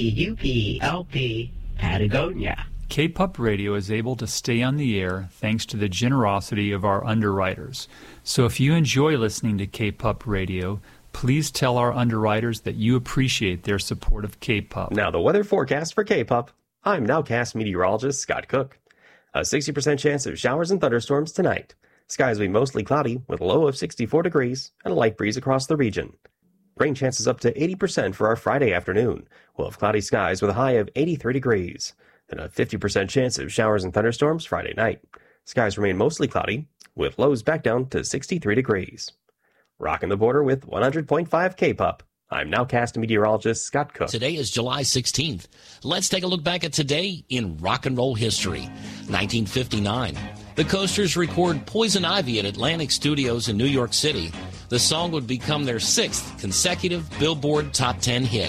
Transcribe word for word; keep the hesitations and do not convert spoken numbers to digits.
U P L P Patagonia. K-Pup Radio is able to stay on the air thanks to the generosity of our underwriters. So if you enjoy listening to K-Pup Radio, please tell our underwriters that you appreciate their support of K-Pup. Now the weather forecast for K-Pup. I'm Nowcast meteorologist Scott Cook. A sixty percent chance of showers and thunderstorms tonight. Skies will be mostly cloudy with a low of sixty-four degrees and a light breeze across the region. Rain chances up to eighty percent for our Friday afternoon. We'll have cloudy skies with a high of eighty-three degrees. And a fifty percent chance of showers and thunderstorms Friday night. Skies remain mostly cloudy, with lows back down to sixty-three degrees. Rocking the border with one hundred point five K-Pup. I'm Nowcast meteorologist Scott Cook. Today is July sixteenth. Let's take a look back at today in rock and roll history. nineteen fifty-nine. The Coasters record Poison Ivy at Atlantic Studios in New York City. The song would become their sixth consecutive Billboard Top ten hit.